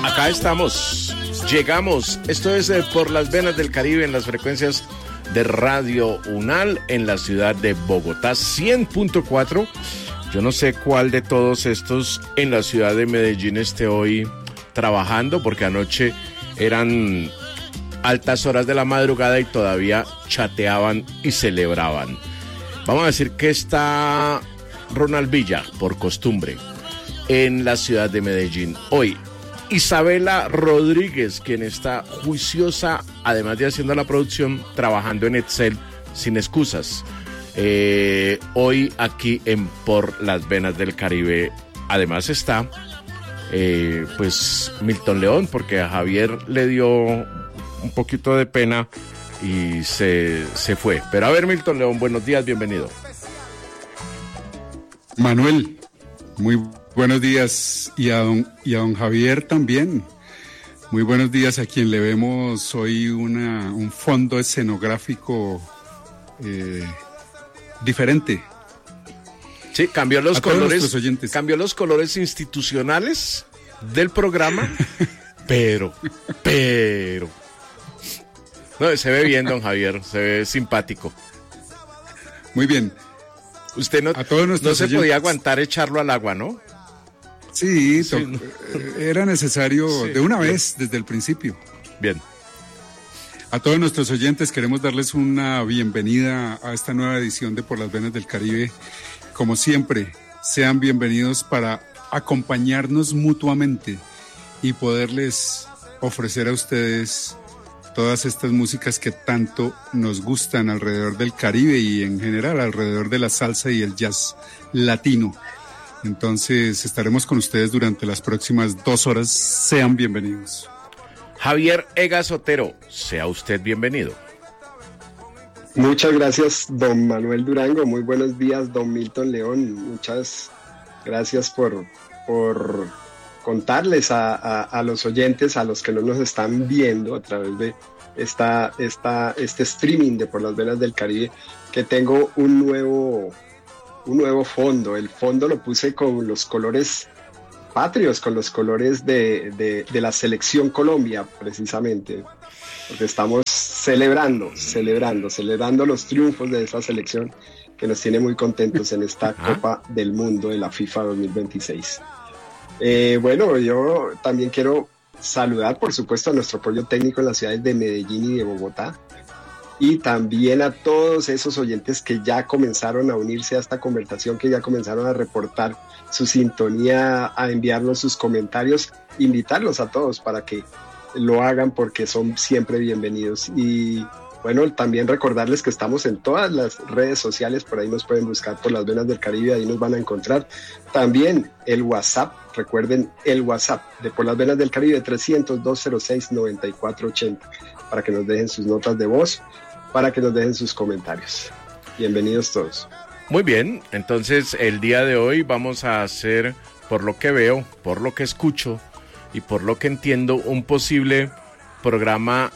Acá estamos, llegamos. Esto es Por las Venas del Caribe en las frecuencias de Radio UNAL en la ciudad de Bogotá, 100.4. Yo no sé cuál de todos estos en la ciudad de Medellín esté hoy trabajando, porque anoche eran altas horas de la madrugada y todavía chateaban y celebraban. Vamos a decir que está Ronald Villa, por costumbre, en la ciudad de Medellín hoy. Isabela Rodríguez, quien está juiciosa, además de haciendo la producción, trabajando en Excel sin excusas. Hoy aquí en Por las Venas del Caribe, además está pues Milton León, porque a Javier le dio un poquito de pena y se fue. Pero a ver, Milton León, buenos días, bienvenido. Manuel, muy buenos días, y a don Javier también. Muy buenos días, a quien le vemos hoy un fondo escenográfico diferente. Sí, cambió los colores institucionales del programa, pero no, se ve bien, don Javier, se ve simpático. Muy bien. Usted no se podía aguantar echarlo al agua, ¿no? Sí, era necesario de una vez, desde el principio. Bien. A todos nuestros oyentes queremos darles una bienvenida a esta nueva edición de Por las Venas del Caribe. Como siempre, sean bienvenidos para acompañarnos mutuamente y poderles ofrecer a ustedes todas estas músicas que tanto nos gustan alrededor del Caribe y en general alrededor de la salsa y el jazz latino. Entonces estaremos con ustedes durante las próximas 2 horas. Sean bienvenidos. Javier Egas Otero, sea usted bienvenido. Muchas gracias, don Manuel Durango. Muy buenos días, don Milton León. Muchas gracias por contarles a los oyentes, a los que no nos están viendo a través de este streaming de Por las Venas del Caribe, que tengo un nuevo fondo. El fondo lo puse con los colores patrios, con los colores de la selección Colombia, precisamente, porque estamos celebrando los triunfos de esa selección que nos tiene muy contentos en esta Copa del Mundo de la FIFA 2026. Bueno, yo también quiero saludar, por supuesto, a nuestro apoyo técnico en las ciudades de Medellín y de Bogotá, y también a todos esos oyentes que ya comenzaron a unirse a esta conversación, que ya comenzaron a reportar su sintonía, a enviarnos sus comentarios, invitarlos a todos para que lo hagan, porque son siempre bienvenidos. Y bueno, también recordarles que estamos en todas las redes sociales, por ahí nos pueden buscar Por las Venas del Caribe, ahí nos van a encontrar. También el WhatsApp, recuerden el WhatsApp de Por las Venas del Caribe, 300-206-9480, para que nos dejen sus notas de voz, para que nos dejen sus comentarios. Bienvenidos todos. Muy bien, entonces el día de hoy vamos a hacer, por lo que veo, por lo que escucho y por lo que entiendo, un posible programa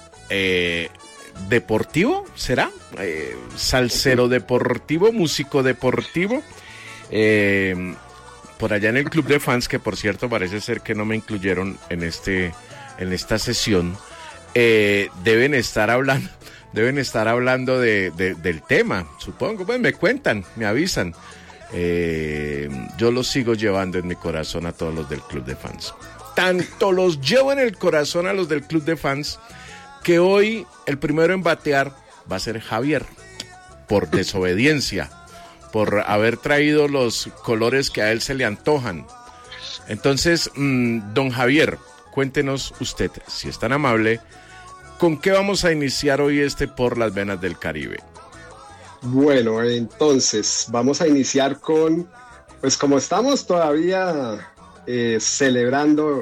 deportivo, ¿será? Salsero deportivo, músico deportivo, por allá en el Club de Fans, que por cierto parece ser que no me incluyeron en esta sesión. Deben estar hablando del tema, supongo. Pues me cuentan, me avisan. Yo los sigo llevando en mi corazón a todos los del Club de Fans. Tanto los llevo en el corazón a los del Club de Fans, que hoy el primero en batear va a ser Javier, por desobediencia, por haber traído los colores que a él se le antojan. Entonces, don Javier, cuéntenos usted, si es tan amable, ¿con qué vamos a iniciar hoy Por las Venas del Caribe? Bueno, entonces vamos a iniciar con, pues como estamos todavía celebrando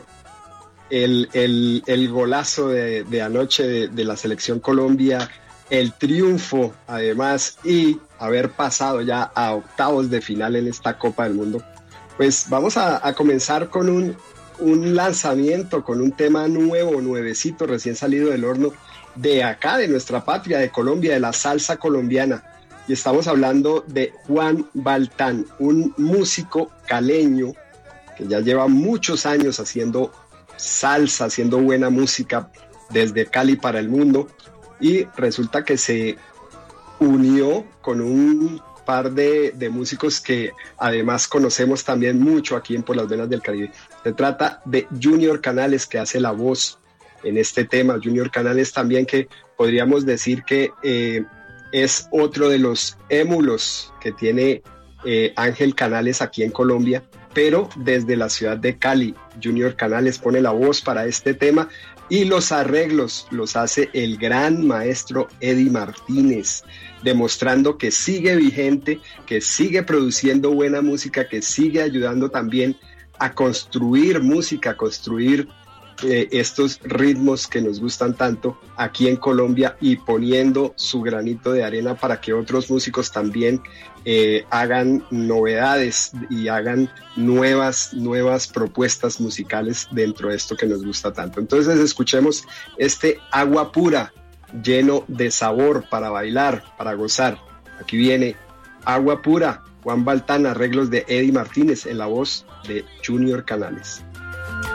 el golazo de anoche de la selección Colombia, el triunfo además, y haber pasado ya a octavos de final en esta Copa del Mundo, pues vamos a comenzar con un lanzamiento, con un tema nuevecito, recién salido del horno, de acá, de nuestra patria, de Colombia, de la salsa colombiana. Y estamos hablando de Juan Baltán, un músico caleño que ya lleva muchos años haciendo salsa, haciendo buena música desde Cali para el mundo, y resulta que se unió con un par de músicos que además conocemos también mucho aquí en Por las Venas del Caribe. Se trata de Junior Canales, que hace la voz en este tema. Junior Canales también, que podríamos decir que es otro de los émulos que tiene Ángel Canales aquí en Colombia, pero desde la ciudad de Cali. Junior Canales pone la voz para este tema y los arreglos los hace el gran maestro Eddie Martínez, demostrando que sigue vigente, que sigue produciendo buena música, que sigue ayudando también a construir música, a construir estos ritmos que nos gustan tanto aquí en Colombia, y poniendo su granito de arena para que otros músicos también hagan novedades y hagan nuevas propuestas musicales dentro de esto que nos gusta tanto. Entonces escuchemos este Agua Pura, lleno de sabor para bailar, para gozar. Aquí viene Agua Pura, Juan Baltán, arreglos de Eddie Martínez, en la voz de Junior Canales.